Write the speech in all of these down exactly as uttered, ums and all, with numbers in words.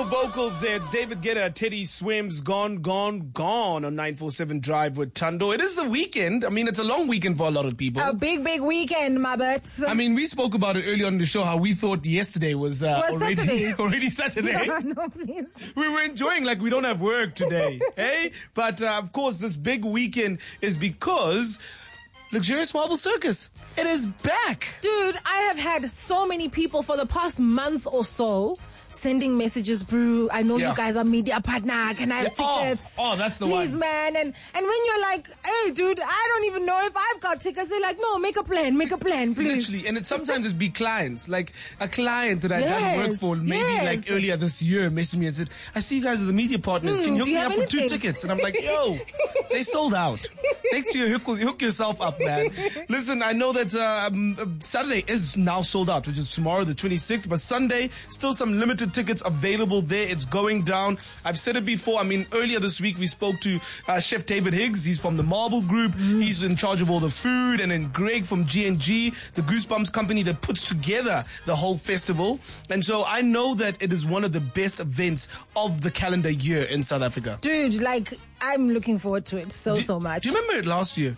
vocals there. It's David Guetta, Teddy Swims, Gone, Gone, Gone on nine forty-seven Drive with Tando. It is the weekend. I mean, it's a long weekend for a lot of people. A big, big weekend, my butts. I mean, we spoke about it earlier on the show, how we thought yesterday was, uh, was already Saturday. already Saturday. No, no, please. We were enjoying like we don't have work today, hey? But, uh, of course, this big weekend is because Luxurious Marble Circus, it is back. Dude, I have had so many people for the past month or so sending messages, bro. I know Yeah. you guys are media partner. Can I have Yeah. tickets? Oh, oh, that's the Please, one. man. And and when you're like, hey, dude, I don't even know if I've got tickets. They're like, no, make a plan, make a plan, please. Literally, and it sometimes it be clients, like a client that I done work Yes, for maybe yes. like earlier this year messaged me and said, I see you guys are the media partners. Mm, Can you hook do you me have up with two anything? tickets? And I'm like, yo, they sold out. Next year, hook, hook yourself up, man. Listen, I know that uh, um, Saturday is now sold out, which is tomorrow, the twenty-sixth, but Sunday, still some limited tickets available there. It's going down. I've said it before. I mean, earlier this week, we spoke to uh, Chef David Higgs. He's from the Marble Group. Mm. He's in charge of all the food. And then Greg from G and G, the Goosebumps company that puts together the whole festival. And so I know that it is one of the best events of the calendar year in South Africa. Dude, like, I'm looking forward to it so, Do- so much. Do you remember it last year?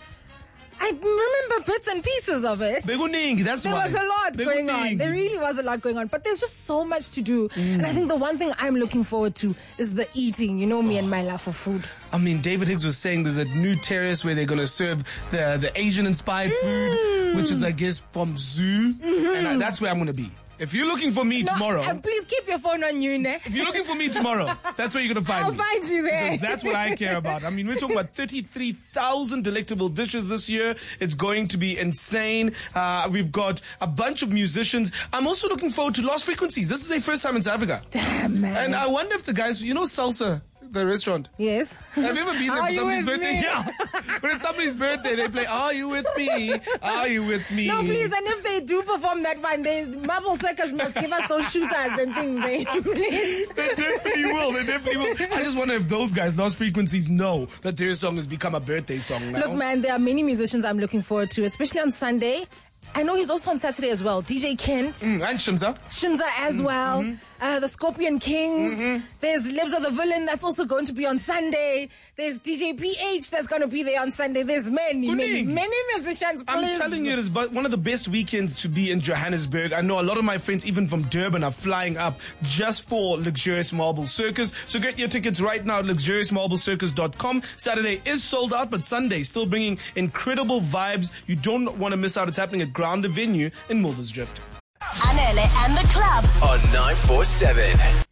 I remember bits and pieces of it. Beguning, that's There why. was a lot going on. Beguning. There really was a lot going on. But there's just so much to do. Mm. And I think the one thing I'm looking forward to is the eating. You know me oh. and my love for food. I mean, David Higgs was saying there's a new terrace where they're going to serve the the Asian-inspired mm. food, which is, I guess, from Zoo. Mm-hmm. And I, that's where I'm going to be. If you're looking for me no, tomorrow... And please keep your phone on you, ne? If you're looking for me tomorrow, that's where you're going to find I'll me. I'll find you there. Because that's what I care about. I mean, we're talking about thirty-three thousand delectable dishes this year. It's going to be insane. Uh, we've got a bunch of musicians. I'm also looking forward to Lost Frequencies. This is their first time in South Africa. Damn, man. And I wonder if the guys, you know Salsa, the restaurant? Yes. Have you ever been there Are for you somebody's with birthday? me? Yeah. When it's somebody's birthday, they play, Are You With Me? Are You With Me? No, please, and if they do perform that one, they Marble Circus must give us those shooters and things, eh? Please. They definitely will. They definitely will. I just wonder if those guys, Lost Frequencies, know that their song has become a birthday song now. Look, man, there are many musicians I'm looking forward to, especially on Sunday. I know he's also on Saturday as well. D J Kent. Mm, and Shimza. Shimza as well. Mm-hmm. Uh, the Scorpion Kings. Mm-hmm. There's Libs of the Villain that's also going to be on Sunday. There's D J P H that's going to be there on Sunday. There's many, many, many musicians. I'm please. telling you, it's one of the best weekends to be in Johannesburg. I know a lot of my friends, even from Durban, are flying up just for Luxurious Marble Circus. So get your tickets right now at luxurious marble circus dot com. Saturday is sold out, but Sunday still bringing incredible vibes. You don't want to miss out. It's happening at Grounder Venue in Muldersdrift. Anele and the club on nine forty-seven.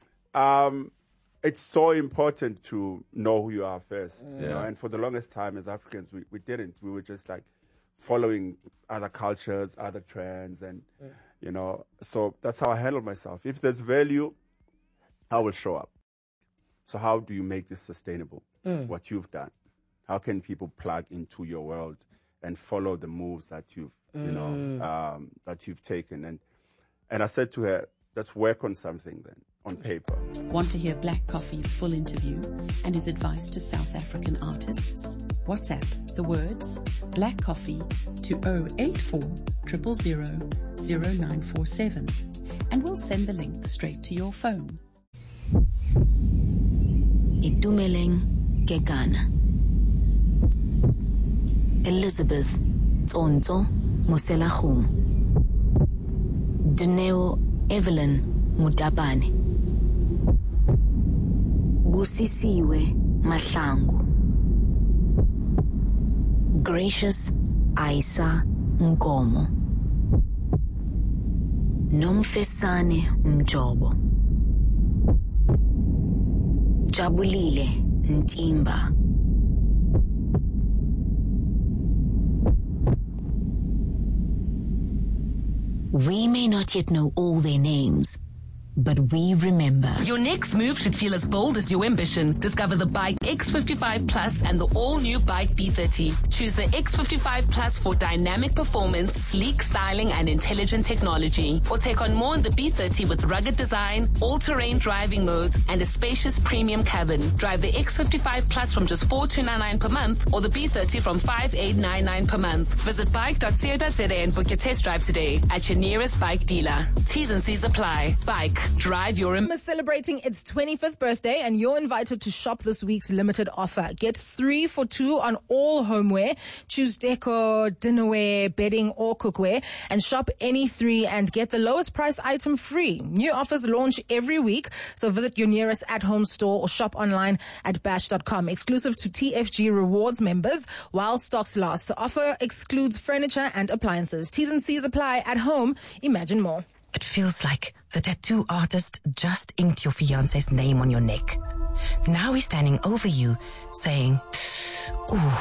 Um, it's so important to know who you are first. Yeah. You know? And for the longest time as Africans, we, we didn't. We were just like following other cultures, other trends, and, yeah. you know, so that's how I handle myself. If there's value, I will show up. So how do you make this sustainable? Mm. What you've done. How can people plug into your world and follow the moves that you've, you know, mm. um, that you've taken? And And I said to her, let's work on something then, on paper. Want to hear Black Coffee's full interview and his advice to South African artists? WhatsApp the words Black Coffee to zero eight four zero zero zero zero nine four seven and we'll send the link straight to your phone. Itumeleng Kekana. Elizabeth Tsonto Moselachum. Dineo Evelyn Mutabane. Busisiwe Mahlangu. Gracious Aisa Nkomo. Nomfesane Mjobo. Jabulile Ntimba. We may not yet know all their names, but we remember. Your next move should feel as bold as your ambition. Discover the Bike X fifty-five Plus and the all-new Bike B thirty. Choose the X fifty-five Plus for dynamic performance, sleek styling, and intelligent technology. Or take on more in the B thirty with rugged design, all-terrain driving modes, and a spacious premium cabin. Drive the X fifty-five Plus from just four thousand two hundred ninety-nine per month or the B thirty from five thousand eight hundred ninety-nine per month. Visit bike dot co dot za and book your test drive today at your nearest bike dealer. T's and C's apply. Bike. Drive your is celebrating its twenty-fifth birthday, and you're invited to shop this week's limited offer. Get three for two on all homeware. Choose decor, dinnerware, bedding, or cookware, and shop any three and get the lowest price item free. New offers launch every week, so visit your nearest at-home store or shop online at bash dot com. Exclusive to T F G Rewards members while stocks last. The offer excludes furniture and appliances. T's and C's apply. At home, imagine more. It feels like the tattoo artist just inked your fiancé's name on your neck. Now he's standing over you, saying, ooh.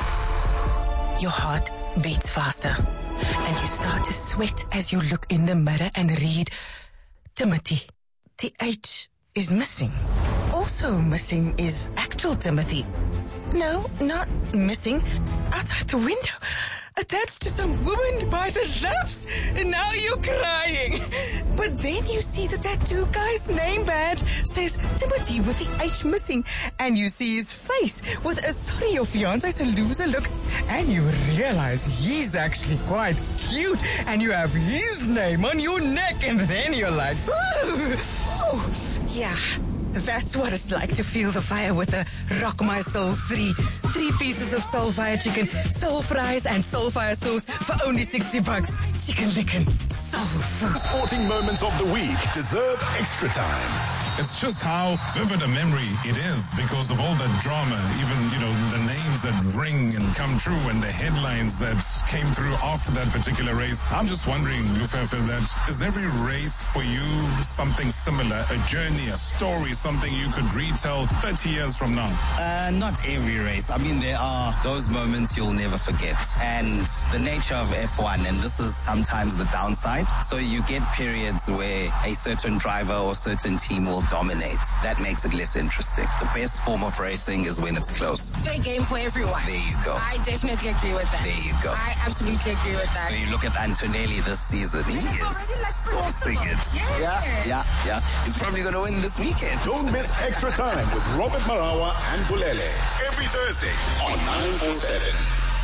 Your heart beats faster, and you start to sweat as you look in the mirror and read, Timothy. The H is missing. Also missing is actual Timothy. No, not missing. Outside the window, attached to some woman by the laps, and now you're crying. But then you see the tattoo guy's name badge says Timothy with the H missing, and you see his face with a sorry your fiance's a loser look, and you realize he's actually quite cute, and you have his name on your neck, and then you're like, ooh, ooh, yeah. That's what it's like to feel the fire with a Rock My Soul three. Three pieces of soul fire chicken, soul fries, and soul fire sauce for only sixty bucks. Chicken lickin', soul food. Sporting moments of the week deserve extra time. It's just how vivid a memory it is because of all the drama, even, you know, the names that ring and come true and the headlines that came through after that particular race. I'm just wondering, Lufefe, that is every race for you something similar, a journey, a story, something you could retell thirty years from now? Uh, not every race. I mean, there are those moments you'll never forget. And the nature of F one, and this is sometimes the downside, so you get periods where a certain driver or certain team will dominate. That makes it less interesting. The best form of racing is when it's close. Fair game for everyone. There you go. I definitely agree with that. There you go. I absolutely agree with that. So you look at Antonelli this season. He And it's is already like saucing it. Yeah. yeah, yeah, yeah. He's probably going to win this weekend. Don't miss Extra Time with Robert Marawa and Bulele every Thursday on nine forty-seven.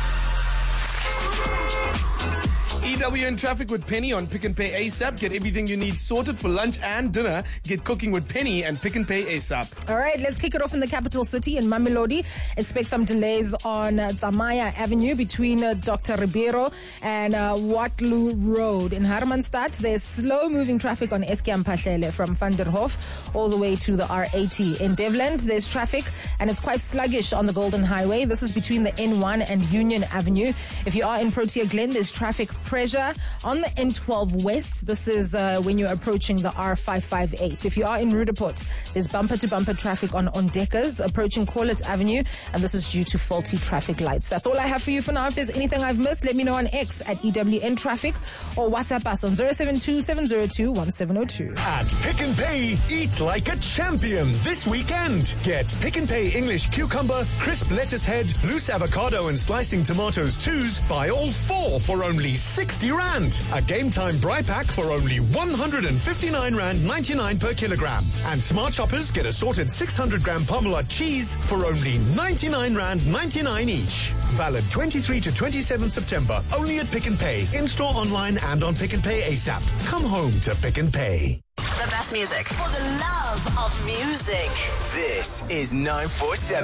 E W N Traffic with Penny on Pick and Pay ASAP. Get everything you need sorted for lunch and dinner. Get cooking with Penny and Pick and Pay ASAP. All right, let's kick it off in the capital city in Mamelodi. Expect some delays on uh, Zamaya Avenue between uh, Doctor Ribeiro and uh, Waterloo Road. In Hermanstad, there's slow-moving traffic on Eskiam Pahlele from Van der Hof all the way to the R eighty. In Devland, there's traffic and it's quite sluggish on the Golden Highway. This is between the N one and Union Avenue. If you are in Protea Glen, there's traffic pressure on the N twelve West. This is uh, when you're approaching the R five five eight. If you are in Rudaport, there's bumper-to-bumper traffic on Ondekas approaching Corlett Avenue, and this is due to faulty traffic lights. That's all I have for you for now. If there's anything I've missed, let me know on X at E W N Traffic or WhatsApp us on zero seven two, seven zero two, one seven zero two. At Pick and Pay, eat like a champion this weekend. Get Pick and Pay English cucumber, crisp lettuce head, loose avocado and slicing tomatoes twos. Buy all four for only sixty rand. A Game Time Bri Pack for only one hundred fifty-nine rand ninety-nine per kilogram. And Smart Shoppers get assorted six hundred gram Parmalat cheese for only ninety-nine rand ninety-nine each. Valid twenty-third to twenty-seventh September. Only at Pick and Pay. In-store, online and on Pick and Pay ASAP. Come home to Pick and Pay. The best music. For the love of music. This is nine forty-seven.